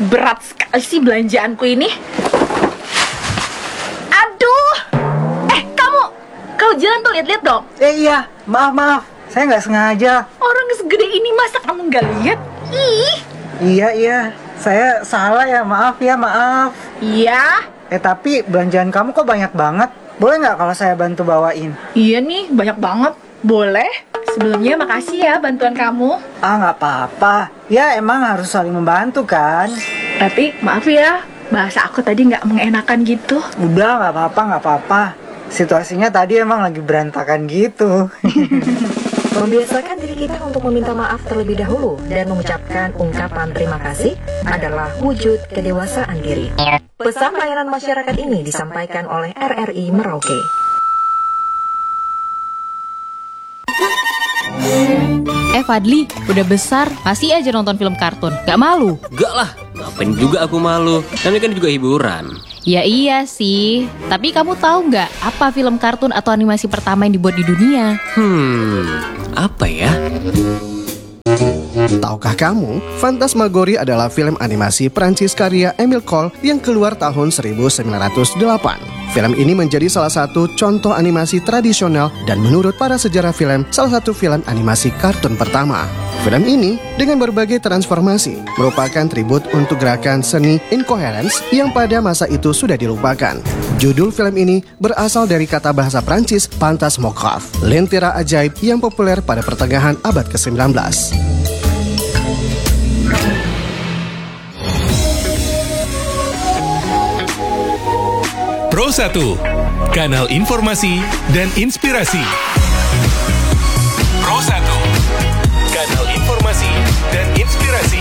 Berat sekali sih belanjaanku ini. Aduh. Kamu jalan tuh, lihat-lihat dong. Iya, maaf. Saya nggak sengaja. Orang segede ini masa kamu nggak lihat? Ih. Iya. Saya salah ya, maaf. Iya. Tapi belanjaan kamu kok banyak banget. Boleh nggak kalau saya bantu bawain? Iya nih, banyak banget. Boleh. Sebelumnya makasih ya bantuan kamu. Nggak apa-apa. Ya emang harus saling membantu kan. Tapi maaf ya, bahasa aku tadi nggak mengenakan gitu. Udah, nggak apa-apa. Situasinya tadi emang lagi berantakan gitu. Membiasakan diri kita untuk meminta maaf terlebih dahulu dan mengucapkan ungkapan terima kasih adalah wujud kedewasaan diri. Pesan layanan masyarakat ini disampaikan oleh RRI Merauke. Fadli, udah besar, masih aja nonton film kartun. Gak malu? Gak lah, ngapain juga aku malu. Namanya kan juga hiburan. Ya iya sih, tapi kamu tahu nggak apa film kartun atau animasi pertama yang dibuat di dunia? Apa ya? Tahukah kamu, Phantasmagorie adalah film animasi Prancis karya Emile Cole yang keluar tahun 1908. Film ini menjadi salah satu contoh animasi tradisional dan menurut para sejarah film, salah satu film animasi kartun pertama. Film ini dengan berbagai transformasi merupakan tribut untuk gerakan seni incoherence yang pada masa itu sudah dilupakan. Judul film ini berasal dari kata bahasa Prancis Phantasmographe, lentera ajaib yang populer pada pertengahan abad ke-19. Pro 1, kanal informasi dan inspirasi. Pro 1, kanal informasi dan inspirasi.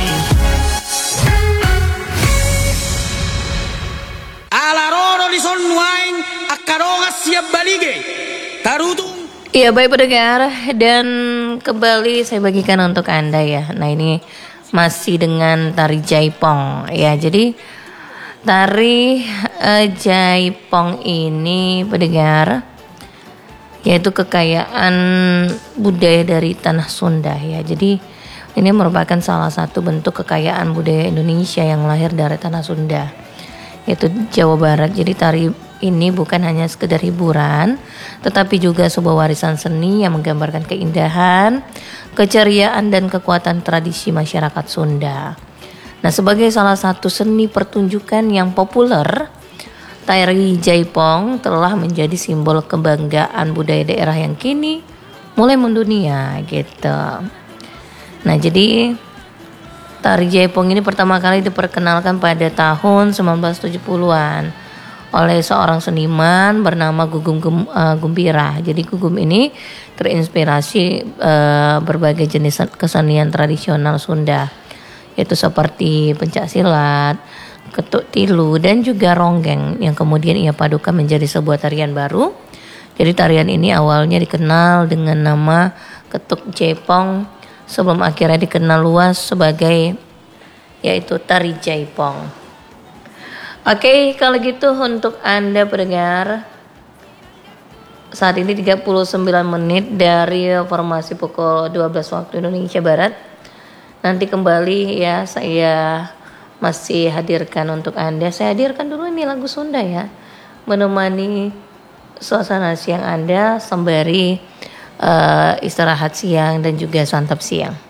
Alaroro di sonwain akaronga siap balige. Tarutung. Iya baik pendengar, dan kembali saya bagikan untuk Anda ya. Nah ini masih dengan tari jaipong ya. Jadi tari jaipong ini pendengar, yaitu kekayaan budaya dari tanah Sunda ya. Jadi ini merupakan salah satu bentuk kekayaan budaya Indonesia yang lahir dari tanah Sunda, yaitu Jawa Barat. Jadi tari ini bukan hanya sekedar hiburan, tetapi juga sebuah warisan seni yang menggambarkan keindahan, keceriaan dan kekuatan tradisi masyarakat Sunda. Nah, sebagai salah satu seni pertunjukan yang populer, tari jaipong telah menjadi simbol kebanggaan budaya daerah yang kini mulai mendunia gitu. Nah, jadi tari jaipong ini pertama kali diperkenalkan pada tahun 1970-an oleh seorang seniman bernama Gugum Gumbira. Jadi Gugum ini terinspirasi berbagai jenis kesenian tradisional Sunda, yaitu seperti pencak silat, ketuk tilu, dan juga ronggeng yang kemudian ia padukan menjadi sebuah tarian baru. Jadi tarian ini awalnya dikenal dengan nama ketuk jaipong sebelum akhirnya dikenal luas sebagai yaitu tari jaipong. Oke, kalau gitu untuk Anda pendengar, saat ini 39 menit dari formasi pukul 12 waktu Indonesia Barat. Nanti kembali ya, saya masih hadirkan untuk Anda. Saya hadirkan dulu ini lagu Sunda ya, menemani suasana siang Anda sembari istirahat siang dan juga santap siang.